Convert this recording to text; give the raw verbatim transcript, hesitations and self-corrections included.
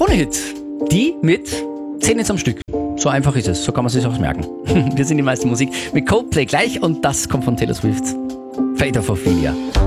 Krone-Hit. Die mit zehn Hits am Stück. So einfach ist es, so kann man sich auch merken. Wir sind die meiste Musik mit Coldplay gleich und das kommt von Taylor Swift. Fate of Ophelia.